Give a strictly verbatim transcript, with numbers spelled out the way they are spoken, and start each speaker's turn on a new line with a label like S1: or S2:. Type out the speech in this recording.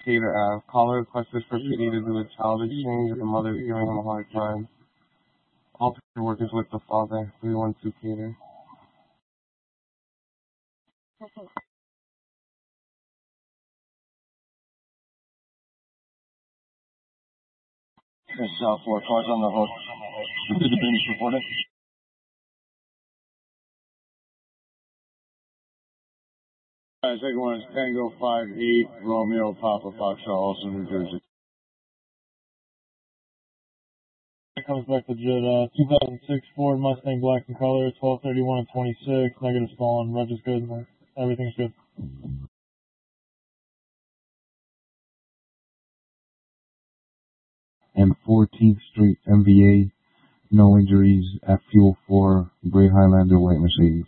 S1: Cater Ave. Caller requested for P D to do a child exchange with the mother giving him a hard time. All paperwork is with the father. three one two Cater. South four cars on the hook. Did the finish reported? Alright, second one is Tango five eight Romeo Papa Foxtrot, also New Jersey.
S2: It comes back to Jet, uh, two thousand six Ford Mustang black in color, twelve thirty-one and twenty-six, negative spawn, reg is good, everything's good.
S3: And fourteenth Street, M V A, no injuries at Fuel four, Gray Highlander, white Mercedes.